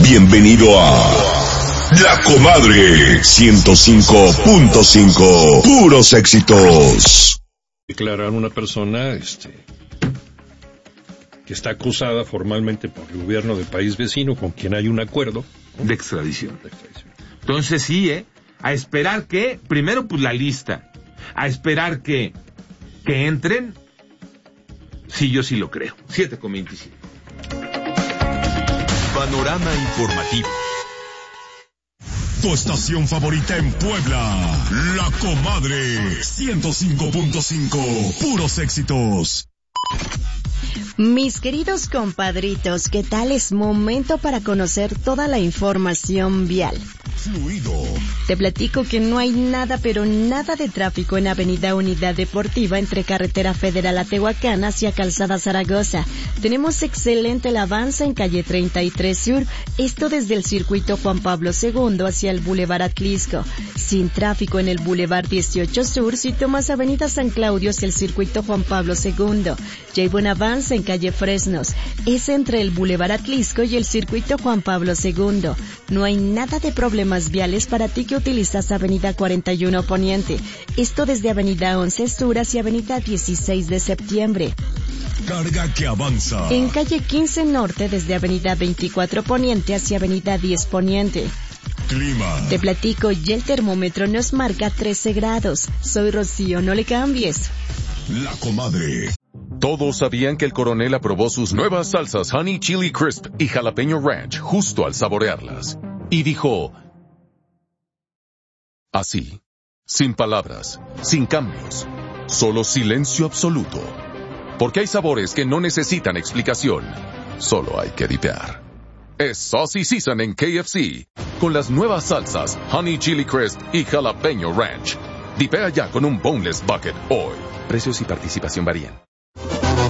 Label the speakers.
Speaker 1: Bienvenido a La Comadre 105.5. Puros éxitos.
Speaker 2: Declarar una persona que está acusada formalmente por el gobierno del país vecino con quien hay un acuerdo
Speaker 3: de extradición. Entonces sí, a esperar que, primero pues la lista, a esperar que entren, sí, yo sí lo creo. 7:25.
Speaker 4: Panorama informativo.
Speaker 1: Tu estación favorita en Puebla, La Comadre 105.5. Puros éxitos.
Speaker 5: Mis queridos compadritos, ¿qué tal? Es momento para conocer toda la información vial.
Speaker 1: Fluido.
Speaker 5: Te platico que no hay nada, pero nada de tráfico en Avenida Unidad Deportiva entre Carretera Federal a Tehuacán hacia Calzada Zaragoza. Tenemos excelente el avance en calle 33 Sur, esto desde el circuito Juan Pablo II hacia el Boulevard Atlisco. Sin tráfico en el Boulevard 18 Sur, si tomas Avenida San Claudio hacia el circuito Juan Pablo II. Ya hay buen avance en calle Fresnos, es entre el Boulevard Atlisco y el circuito Juan Pablo II. No hay nada de problemas viales para ti que utilizas Avenida 41 Poniente, esto desde Avenida 11 Sur hacia Avenida 16 de Septiembre.
Speaker 1: Carga que avanza.
Speaker 5: En calle 15 Norte desde Avenida 24 Poniente hacia Avenida 10 Poniente.
Speaker 1: Clima.
Speaker 5: Te platico, y el termómetro nos marca 13 grados. Soy Rocío, no le cambies.
Speaker 1: La Comadre.
Speaker 4: Todos sabían que el coronel aprobó sus nuevas salsas Honey Chili Crisp y Jalapeño Ranch justo al saborearlas. Y dijo... así, sin palabras, sin cambios, solo silencio absoluto. Porque hay sabores que no necesitan explicación, solo hay que dipear. Es Saucy Season en KFC, con las nuevas salsas Honey Chili Crisp y Jalapeño Ranch. Dipea ya con un Boneless Bucket hoy. Precios y participación varían.